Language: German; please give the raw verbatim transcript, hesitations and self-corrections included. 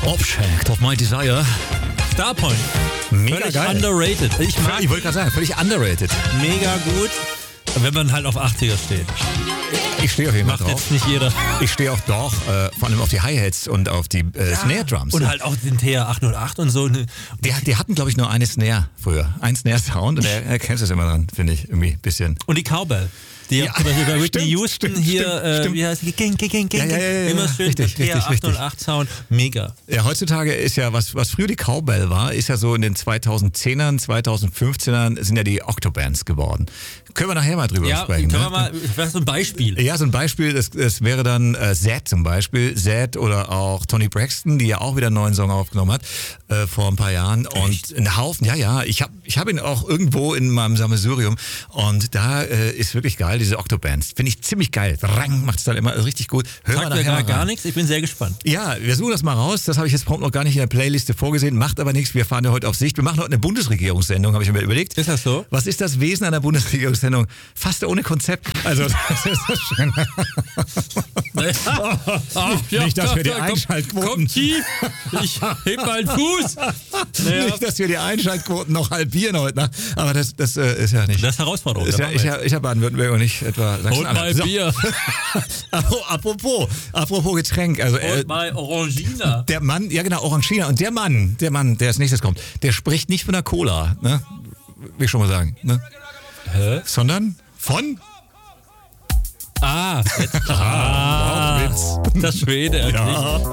Object of My Desire. Starpoint. Mega völlig geil. underrated. Ich mag Ich wollte gerade sagen, völlig underrated. mega gut, wenn man halt auf achtziger steht. Ich stehe auf jeden Fall Macht drauf. jetzt nicht jeder. Ich stehe auch doch, äh, vor allem auf die Hi-Hats und auf die äh, Snare Drums. Und halt auch den T R achthundertacht und so. Ne? Die, die hatten, glaube ich, nur eine Snare früher. Ein Snare-Sound und er erkennt es immer dran, finde ich, irgendwie ein bisschen. Und die Cowbell. Die Ja, ja, zum Beispiel bei Whitney stimmt, Houston stimmt, hier, stimmt, äh, stimmt. wie heißt die? Ging, ging, ging, ging, Ja, ja, ja, ja, immer schön richtig, der T R richtig, richtig. achthundertacht-Sound. Mega. Ja, heutzutage ist ja, was, was früher die Cowbell war, ist ja so in den zweitausendzehnern, zweitausendfünfzehnern sind ja die Octobands geworden. Können wir nachher mal drüber Ja, sprechen. können ne? wir mal, das ist so ein Beispiel. Ja, so ein Beispiel, das, das wäre dann äh, Zed zum Beispiel. Zed oder auch Toni Braxton, die ja auch wieder einen neuen Song aufgenommen hat äh, vor ein paar Jahren. Und ein Haufen, ja, ja, ich habe ich hab ihn auch irgendwo in meinem Sammelsurium. Und da äh, ist wirklich geil, diese Octobands. Finde ich ziemlich geil. Rang macht's dann immer richtig gut. Hören Sagt wir mir nachher gar, mal gar rein. nichts, ich bin sehr gespannt. Ja, wir suchen das mal raus. Das habe ich jetzt prompt noch gar nicht in der Playliste vorgesehen. Macht aber nichts. Wir fahren ja heute auf Sicht. Wir machen heute eine Bundesregierungssendung, habe ich mir überlegt. Ist das so? Was ist das Wesen einer Bundesregierungssendung? Fast ohne Konzept. Also, das ist das Schöne. Nicht, dass wir die Einschaltquoten- Komm tief, ich heb meinen Fuß. Naja, Nicht, dass wir die Einschaltquoten noch halbieren heute Nacht. Aber das, das äh, ist ja nicht. das ist Herausforderung. ist da ja, machen ich, wir ja, ich habe Baden-Württemberg und nicht etwa jetzt. Holt Sachsen-Anhalt. mal So. Bier, Oh, apropos, apropos Getränk. Also, äh, holt mal Orangina. der Mann, ja genau, Orangina. Und der Mann, der Mann, der als nächstes kommt, der spricht nicht von der Cola, ne? Will ich schon mal sagen, ne? Hä? Sondern von... Ah, jetzt, ah, Wortwitz. das Schwede. Ja.